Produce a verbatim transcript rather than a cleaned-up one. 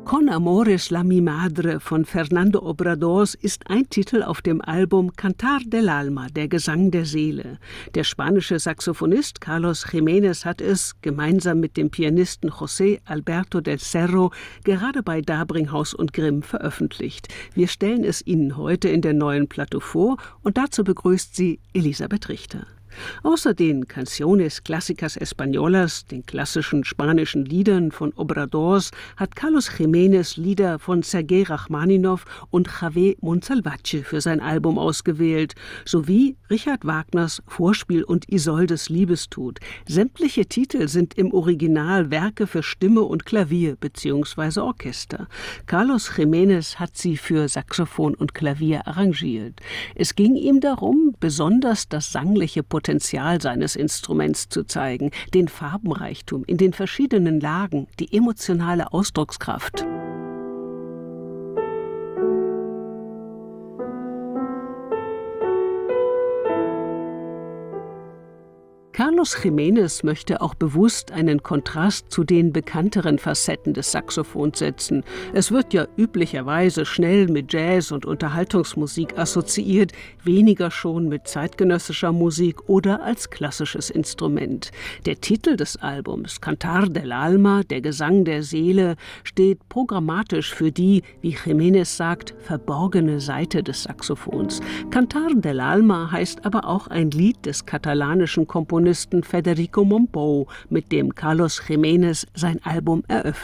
Con Amores la mi Madre von Fernando Obradors ist ein Titel auf dem Album Cantar del Alma, der Gesang der Seele. Der spanische Saxophonist Carlos Jiménez hat es, gemeinsam mit dem Pianisten José Alberto del Cerro, gerade bei Dabringhaus und Grimm veröffentlicht. Wir stellen es Ihnen heute in der neuen Platte vor und dazu begrüßt sie Elisabeth Richter. Außer den Canciones Clásicas Españolas, den klassischen spanischen Liedern von Obradors, hat Carlos Jiménez Lieder von Sergei Rachmaninow und Javé Monsalvatje für sein Album ausgewählt, sowie Richard Wagners Vorspiel und Isoldes Liebestod. Sämtliche Titel sind im Original Werke für Stimme und Klavier bzw. Orchester. Carlos Jiménez hat sie für Saxophon und Klavier arrangiert. Es ging ihm darum, besonders das sangliche Potenzial Potenzial seines Instruments zu zeigen, den Farbenreichtum in den verschiedenen Lagen, die emotionale Ausdruckskraft. Carlos Jiménez möchte auch bewusst einen Kontrast zu den bekannteren Facetten des Saxophons setzen. Es wird ja üblicherweise schnell mit Jazz und Unterhaltungsmusik assoziiert, weniger schon mit zeitgenössischer Musik oder als klassisches Instrument. Der Titel des Albums, Cantar del Alma, der Gesang der Seele, steht programmatisch für die, wie Jiménez sagt, verborgene Seite des Saxophons. Cantar del Alma heißt aber auch ein Lied des katalanischen Komponisten Federico Mompou, mit dem Carlos Jiménez sein Album eröffnet.